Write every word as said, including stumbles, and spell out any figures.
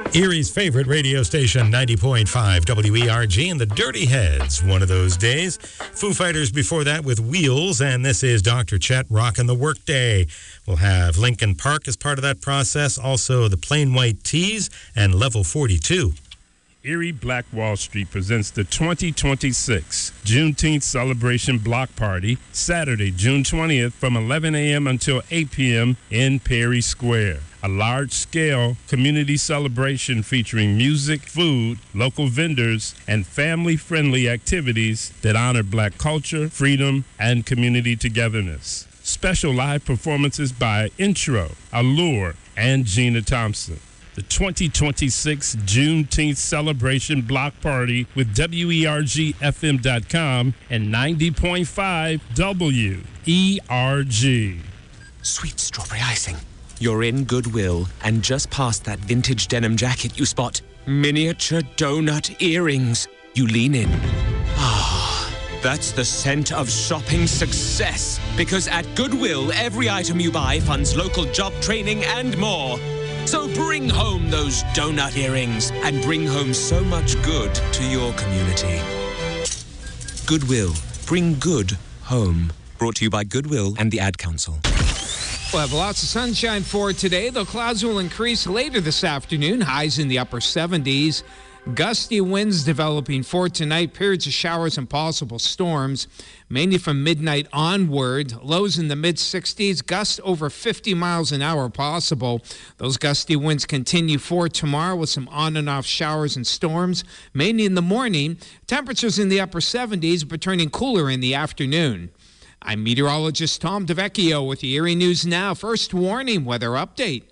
Erie's favorite radio station, ninety point five W E R G, and the Dirty Heads, one of those days. Foo Fighters before that with Wheels, and this is Doctor Chet rocking the Workday. We'll have Linkin Park as part of that process, also the Plain White Tees and Level forty-two. Erie Black Wall Street presents the twenty twenty-six Juneteenth Celebration Block Party, Saturday, June twentieth from eleven a.m. until eight p.m. in Perry Square. A large-scale community celebration featuring music, food, local vendors, and family-friendly activities that honor Black culture, freedom, and community togetherness. Special live performances by Intro, Allure, and Gina Thompson. The twenty twenty-six Juneteenth Celebration Block Party with W E R G F M dot com and ninety point five W E R G. Sweet strawberry icing. You're in Goodwill, and just past that vintage denim jacket you spot miniature donut earrings. You lean in. Ah, that's the scent of shopping success. Because at Goodwill, every item you buy funds local job training and more. So bring home those donut earrings and bring home so much good to your community. Goodwill. Bring good home. Brought to you by Goodwill and the Ad Council. We'll have lots of sunshine for today, though clouds will increase later this afternoon. Highs in the upper seventies. Gusty winds developing for tonight. Periods of showers and possible storms, mainly from midnight onward. Lows in the mid-sixties. Gusts over fifty miles an hour possible. Those gusty winds continue for tomorrow with some on and off showers and storms, mainly in the morning. Temperatures in the upper seventies, but turning cooler in the afternoon. I'm meteorologist Tom DeVecchio with the Erie News Now. First warning weather update.